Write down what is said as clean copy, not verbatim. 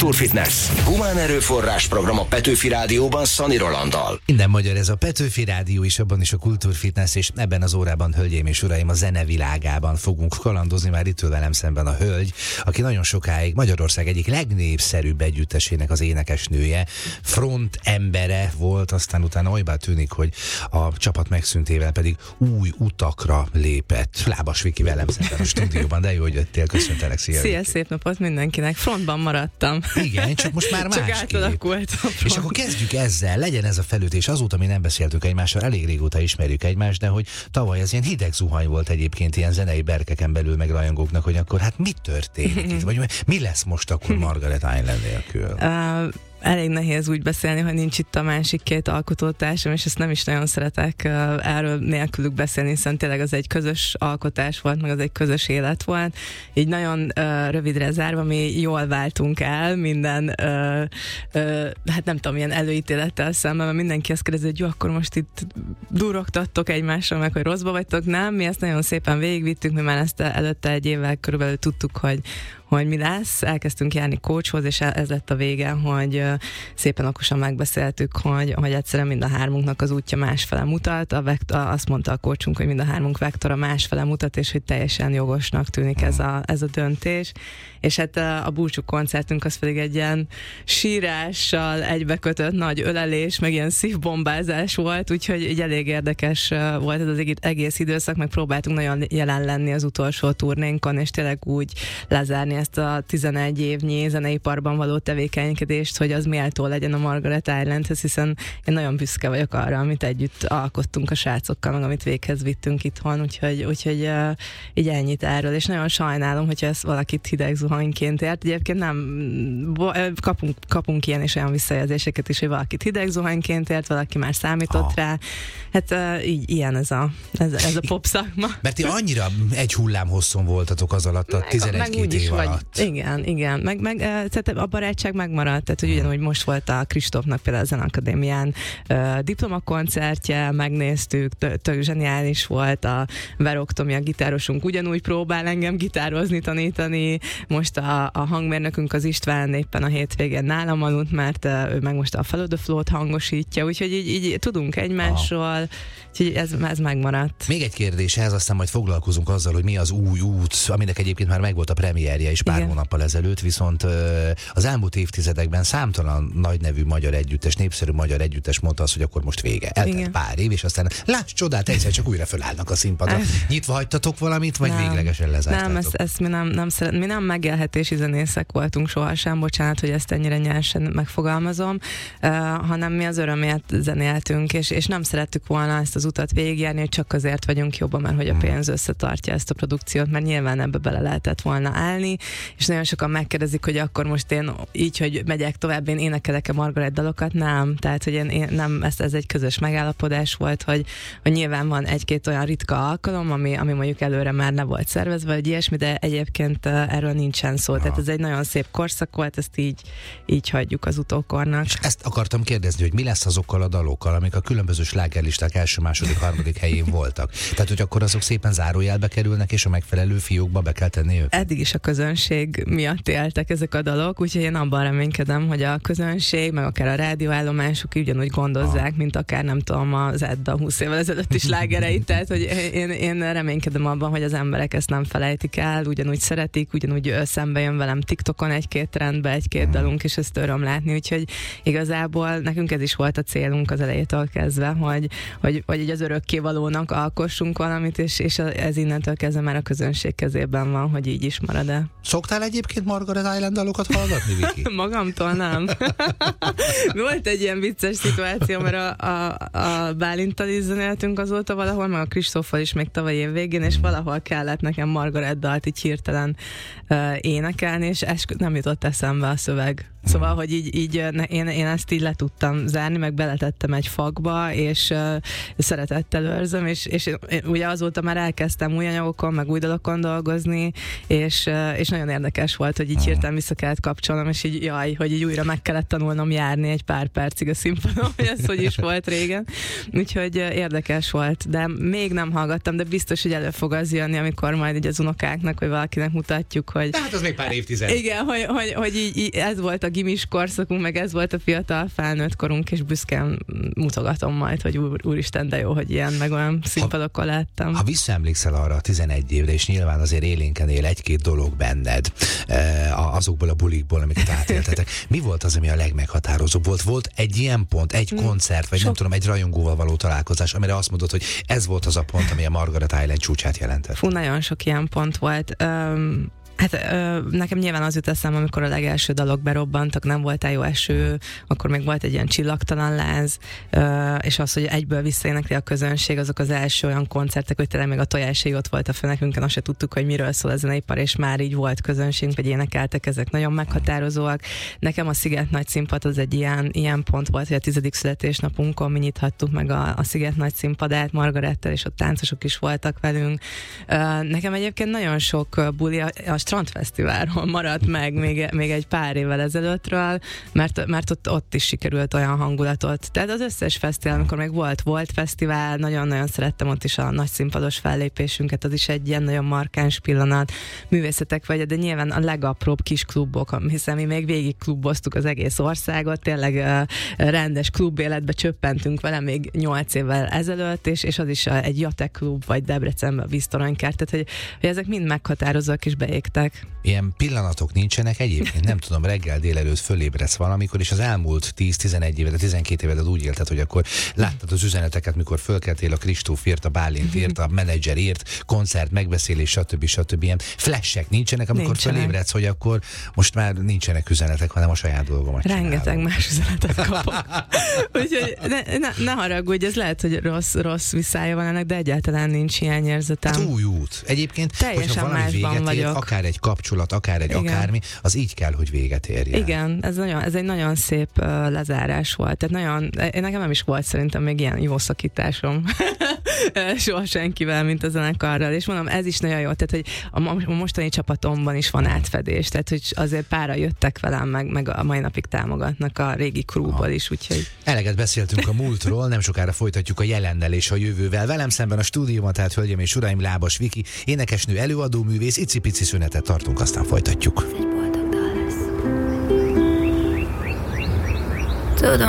Kultúrfitness. Humán erőforrás program a Petőfi Rádióban Szani Rolanddal. Minden magyar, ez a Petőfi Rádió is, abban is a Kultúrfitness, és ebben az órában, hölgyeim és uraim, a zenevilágában fogunk kalandozni. Már itt ül velem szemben a hölgy, aki nagyon sokáig Magyarország egyik legnépszerűbb együttesének az énekesnője, front embere volt, aztán utána olybá tűnik, hogy a csapat megszűntével pedig új utakra lépett. Lábas Viki velem szemben a stúdióban, de jó, hogy jöttél, köszöntelek, szia! Szia, szép napot mindenkinek, frontban maradtam. Igen, csak most már másképp. Csak átalakult a front. És akkor kezdjük ezzel, legyen ez a felütés. Azóta mi nem beszéltünk egymással, elég régóta ismerjük egymást, de hogy tavaly ez ilyen hideg zuhany volt egyébként ilyen zenei berkeken belül meg rajongóknak, hogy akkor hát mi történik itt? Vagy mi lesz most akkor Margaret Island nélkül? Elég nehéz úgy beszélni, hogy nincs itt a másik két alkotótársam, és ezt nem is nagyon szeretek erről nélkülük beszélni, hiszen tényleg az egy közös alkotás volt, meg az egy közös élet volt. Így nagyon rövidre zárva, mi jól váltunk el minden, hát nem tudom, ilyen előítélettel szemben, mert mindenki azt kérdezi, hogy jó, akkor most itt durogtattok egymásra, meg hogy rosszba vagytok. Nem, mi ezt nagyon szépen végigvittük, mi már ezt előtte egy évvel körülbelül tudtuk, hogy mi lesz. Elkezdtünk járni coachhoz, és ez lett a vége, hogy szépen okosan megbeszéltük, hogy egyszerűen mind a hármunknak az útja másfele mutat. Azt mondta a coachunk, hogy mind a hármunk vektora másfele mutat, és hogy teljesen jogosnak tűnik ez a döntés. És hát a búcsú koncertünk az pedig egy ilyen sírással egybekötött nagy ölelés, meg ilyen szívbombázás volt, úgyhogy így elég érdekes volt ez az egész időszak, meg próbáltunk nagyon jelen lenni az utolsó turnénkon, és tényleg úgy lezárni ezt a 11 évnyi zeneiparban való tevékenykedést, hogy az méltó legyen a Margaret Islandhez, hiszen én nagyon büszke vagyok arra, amit együtt alkottunk a srácokkal, meg amit véghez vittünk itthon, úgyhogy így ennyit erről, és nagyon sajnálom, hogyha ezt valakit hideg zuhanyként ért. Egyébként nem, kapunk ilyen és olyan visszajelzéseket is, hogy valakit hideg zuhanyként ért, valaki már számított rá. Hát így ilyen ez a pop szakma. Mert ti annyira egy hullám hosszon voltatok az alatt a 11-2 év alatt. Igen. Meg tehát a barátság megmaradt, tehát hogy ugyanúgy most volt a Kristófnak például a Zeneakadémián diplomakoncertje, megnéztük, tök zseniális volt, a Verok Tomi, a gitárosunk ugyanúgy próbál engem gitározni, tanítani, most a hangmérnökünk az István éppen a hétvégén nálam aludt, mert ő meg most a Follow the Flow-t hangosítja, úgyhogy így tudunk egymásról, úgyhogy ez megmaradt. Még egy kérdés ehhez, aztán majd foglalkozunk azzal, hogy mi az új út, aminek egyébként már megvolt a premierje is pár hónappal ezelőtt, viszont az elmúlt évtizedekben számtalan nagynevű magyar együttes, népszerű magyar együttes mondta azt, hogy akkor most vége. Eltelt pár év, és aztán láss csodát, egyszer csak újra fölállnak a színpadra. Nyitva hagytatok valamit, vagy véglegesen lezártátok? Nem, ezt mi nem megélhetési zenészek voltunk sohasem, bocsánat, hogy ezt ennyire nyersen megfogalmazom, hanem mi az örömért zenéltünk, és nem szerettük volna ezt az utat végigjárni, hogy csak azért vagyunk jobban, mert hogy a pénz összetartja ezt a produkciót, mert nyilván ebbe bele lehetett volna állni, és nagyon sokan megkérdezik, hogy akkor most én így, hogy megyek tovább, én énekelek-e Margaret dalokat? Nem. Tehát, hogy én nem, ez egy közös megállapodás volt, hogy nyilván van egy-két olyan ritka alkalom, ami mondjuk előre már ne volt szervezve, vagy ilyesmi, de egyébként erről nincsen szó. Tehát ez egy nagyon szép korszak volt, ezt így hagyjuk az utókornak. És ezt akartam kérdezni, hogy mi lesz azokkal a dalokkal, amik a különböző slágerlisták első, második, harmadik helyén voltak. Tehát, hogy akkor azok szépen zárójelbe kerülnek, és a megfelelő fiókba be kell tenni őket? Eddig is a közönség miatt éltek ezek a dalok, úgyhogy én abban reménykedem, hogy a közönség, meg akár a rádióállomások ugyanúgy gondozzák, mint akár nem tudom, az Edda 20 évvel ezelőtt is slágereit, tehát hogy én reménykedem abban, hogy az emberek ezt nem felejtik el, ugyanúgy szeretik, ugyanúgy szembe jön velem TikTokon egy-két trendbe, egy-két dalunk, és ezt öröm látni, úgyhogy igazából nekünk ez is volt a célunk az elejétől kezdve, hogy így az örökkévalónak alkossunk valamit, és ez innentől kezdve már a közönség kezében van, hogy így is marad-e. Szoktál egyébként Margaret Island dalokat hallgatni, Viki? Magamtól nem. Volt egy ilyen vicces szituáció, mert a Bálinttal is zenéltünk azóta valahol, meg a Kristóffal is még tavaly év végén, és valahol kellett nekem Margaret dalt így hirtelen énekelni, és nem jutott eszembe a szöveg. Szóval, hogy így én ezt így le tudtam zárni, meg beletettem egy fakba, és szeretettel őrzöm, és ugye azóta már elkezdtem új anyagokon, meg új dalokon dolgozni, és nagyon érdekes volt, hogy így hirtelen vissza kellett kapcsolnom, és így jaj, hogy így újra meg kellett tanulnom járni egy pár percig a színpadon, hogy ez hogy is volt régen. Úgyhogy érdekes volt, de még nem hallgattam, de biztos, hogy elő fog az jönni, amikor majd így az unokáknak, vagy valakinek mutatjuk, hogy... Tehát az még pár évtized. Igen, hogy így ez volt a gimis korszakunk, meg ez volt a fiatal felnőtt korunk, és büszkén mutogatom majd, hogy úristen, de jó, hogy ilyen meg olyan színpadokon láttam. Ha visszaemlékszel arra a 11 évre, és nyilván azért élénken él egy-két dolog benned, azokból a bulikból, amiket átéltetek. Mi volt az, ami a legmeghatározóbb volt? Volt egy ilyen pont, egy koncert, vagy nem tudom, egy rajongóval való találkozás, amire azt mondod, hogy ez volt az a pont, ami a Margaret Island csúcsát jelentett? Fú, nagyon sok ilyen pont volt. Nekem nyilván az jut eszembe, amikor a legelső dalok berobbantak, nem voltál jó eső, akkor még volt egy ilyen csillagtalan láz, és az, hogy egyből visszaénekli a közönség, azok az első olyan koncertek, hogy tényleg még a tojásai ott volt a főnökünkön, azt se tudtuk, hogy miről szól a zeneipar, és már így volt közönségünk, vagy énekeltek, ezek nagyon meghatározóak. Nekem a Sziget Nagy Színpad az egy ilyen pont volt, hogy a 10. születésnapunkon mi nyithattuk meg a Sziget Nagy Színpadát Margarettel, és ott táncosok is voltak velünk. Nekem egyébként nagyon sok buli a Strandfesztiválról maradt meg még egy pár évvel ezelőttről, mert ott is sikerült olyan hangulatot. Tehát az összes fesztivál, amikor még volt fesztivál, nagyon-nagyon szerettem ott is a nagy színpados fellépésünket, az is egy ilyen nagyon markáns pillanat. Művészetek vagy, de nyilván a legapróbb kis klubok, hiszen mi még végig kluboztuk az egész országot, tényleg rendes klubéletbe csöppentünk vele még 8 évvel ezelőtt, és az is egy Jatek klub, vagy Debrecenben a Víztoronykert, tehát hogy ezek mind meghatározóak és beégtek. Ilyen pillanatok nincsenek egyébként? Nem tudom, reggel délelőtt fölébredsz valamikor, és az elmúlt 10-11 évedet, 12 évedet úgy élted, hogy akkor láttad az üzeneteket, mikor fölkeltél, a Kristóf írt, a Bálint írt, a menedzser írt, koncert, megbeszélés, stb. Ilyen flashek nincsenek, amikor fölébredsz, hogy akkor most már nincsenek üzenetek, hanem a saját dolgomat csinálom. Rengeteg más üzenetet kapok. Úgyhogy ne haragudj, ez lehet, hogy rossz visszája van ennek, de egyáltalán nincs hiányérzetem. Hát új út. Egyébként, teljesen hogyha valami véget ér, akár egy kapcsolat, akár egy akármi, az így kell, hogy véget érjen. Igen, ez egy nagyon szép lezárás volt. Tehát nekem nem is volt szerintem még ilyen jó szakításom soha senkivel, mint a zenekarral. És mondom, ez is nagyon jó. Tehát, hogy a mostani csapatomban is van átfedés. Tehát, hogy azért pára jöttek velem, meg a mai napig támogatnak a régi crewból is, úgyhogy... Eleget beszéltünk a múltról, nem sokára folytatjuk a jelennel és a jövővel. Velem szemben a stúdióban, tehát hölgyeim és uraim, Lábas Viki, énekesnő, előadó, művész, icipici szünetet tartunk, aztán folytatjuk.